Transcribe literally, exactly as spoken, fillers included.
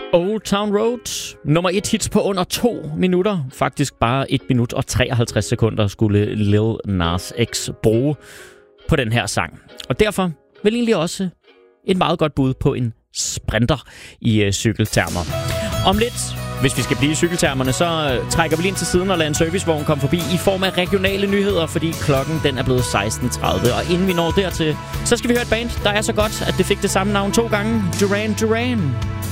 Old Town Road. Nummer et hits på under to minutter. Faktisk bare et minut og treoghalvtreds sekunder skulle Lil Nas X bruge på den her sang. Og derfor vil egentlig også et meget godt bud på en sprinter i øh, cykeltermer. Om lidt, hvis vi skal blive i cykeltermerne, så øh, trækker vi lige ind til siden og lader en servicevogn komme forbi i form af regionale nyheder, fordi klokken den er blevet seksten tredive. Og inden vi når dertil, så skal vi høre et band, der er så godt, at det fik det samme navn to gange. Duran Duran.